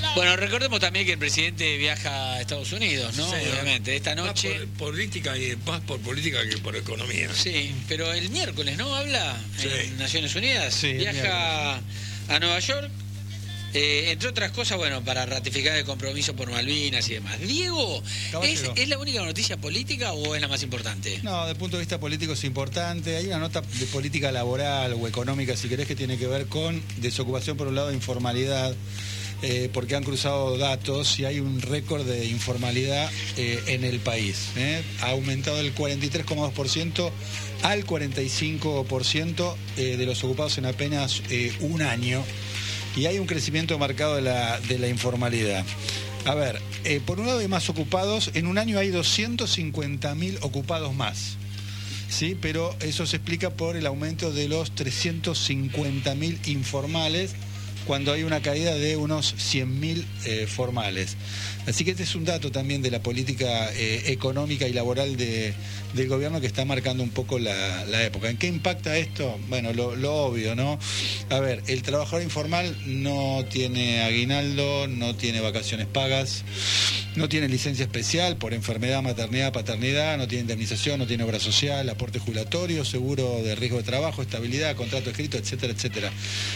Bueno, recordemos también que el presidente viaja a Estados Unidos, ¿no? Sí, obviamente, esta noche. Más por política y más por política que por economía. Sí, pero el miércoles, ¿no? Habla en Naciones Unidas. Sí, viaja a Nueva York. Entre otras cosas, bueno, para ratificar el compromiso por Malvinas y demás. Diego, ¿es la única noticia política o es la más importante? No, desde el punto de vista político es importante. Hay una nota de política laboral o económica, si querés, que tiene que ver con desocupación por un lado, informalidad, porque han cruzado datos y hay un récord de informalidad en el país. Ha aumentado del 43,2% al 45% de los ocupados en apenas un año. Y hay un crecimiento marcado de la informalidad. A ver, por un lado hay más ocupados, en un año hay 250.000 ocupados más, ¿sí? Pero eso se explica por el aumento de los 350.000 informales, cuando hay una caída de unos 100.000 formales. Así que este es un dato también de la política económica y laboral del gobierno que está marcando un poco la época. ¿En qué impacta esto? Bueno, lo obvio, ¿no? A ver, el trabajador informal no tiene aguinaldo, no tiene vacaciones pagas, no tiene licencia especial por enfermedad, maternidad, paternidad, no tiene indemnización, no tiene obra social, aporte jubilatorio, seguro de riesgo de trabajo, estabilidad, contrato escrito, etcétera, etcétera.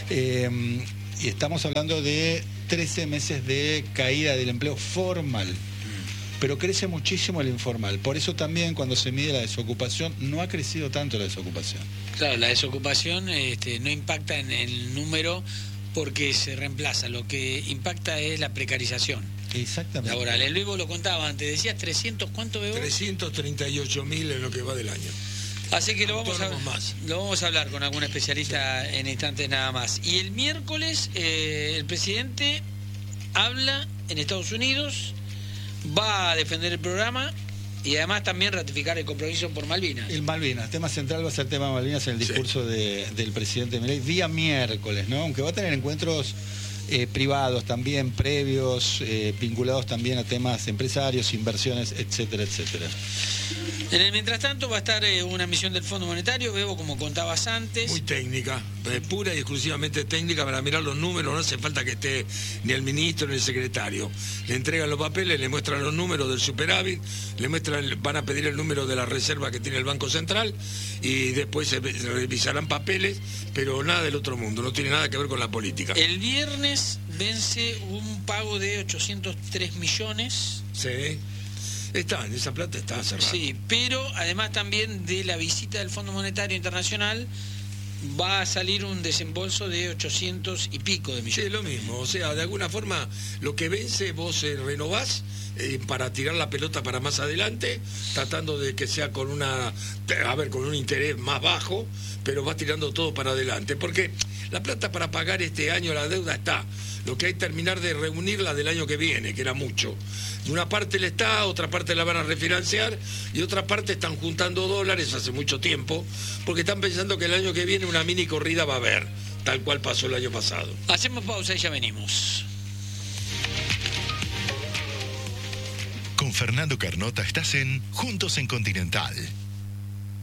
Y estamos hablando de 13 meses de caída del empleo formal, pero crece muchísimo el informal. Por eso también cuando se mide la desocupación, no ha crecido tanto la desocupación. Claro, la desocupación no impacta en el número porque se reemplaza. Lo que impacta es la precarización. Exactamente. Laboral. El Luis lo contaba antes, decías 300, ¿cuánto veo? 338.000 en lo que va del año. Así que lo vamos a hablar con algún especialista en instantes nada más. Y el miércoles el presidente habla en Estados Unidos, va a defender el programa y además también ratificar el compromiso por Malvinas. El Malvinas, tema central va a ser el tema Malvinas en el discurso del presidente Milei, día miércoles, ¿no? Aunque va a tener encuentros privados también, previos, vinculados también a temas empresarios, inversiones, etcétera, etcétera. En el mientras tanto va a estar una misión del Fondo Monetario, Bebo, como contabas antes. Muy técnica, pura y exclusivamente técnica para mirar los números, no hace falta que esté ni el ministro ni el secretario. Le entregan los papeles, le muestran los números del superávit, van a pedir el número de la reserva que tiene el Banco Central y después se revisarán papeles, pero nada del otro mundo, no tiene nada que ver con la política. El viernes vence un pago de 803 millones. Sí. Esa plata está cerrada. Sí, pero además también de la visita del Fondo Monetario Internacional va a salir un desembolso de 800 y pico de millones. Sí, es lo mismo. O sea, de alguna forma, lo que vence vos renovás para tirar la pelota para más adelante, tratando de que sea con con un interés más bajo, pero vas tirando todo para adelante. Porque la plata para pagar este año la deuda está. Lo que hay que terminar de reunirla del año que viene, que era mucho. De una parte le está, otra parte la van a refinanciar y otra parte están juntando dólares hace mucho tiempo, porque están pensando que el año que viene una mini corrida va a haber, tal cual pasó el año pasado. Hacemos pausa y ya venimos. Con Fernando Carnota estás en Juntos en Continental.